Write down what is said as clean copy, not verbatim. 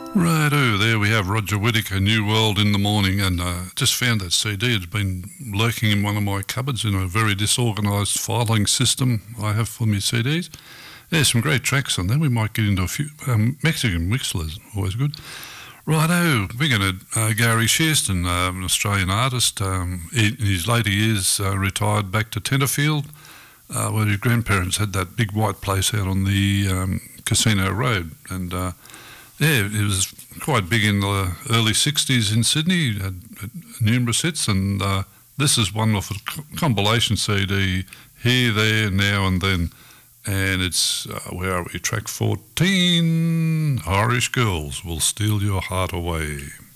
Righto, there we have Roger Whittaker, New World in the Morning, and just found that CD. It's been lurking in one of my cupboards in a very disorganised filing system I have for my CDs. There's some great tracks on there. We might get into a few. Mexican Wixlers, always good. Righto, we're going to Gary Shearston, an Australian artist. In his later years, retired back to Tenterfield, where his grandparents had that big white place out on the Casino Road, and yeah, it was quite big in the early 60s in Sydney. It had numerous hits, and this is one of a compilation CD, Here, There, Now and Then. And it's, where are we, track 14, Irish Girls Will Steal Your Heart Away.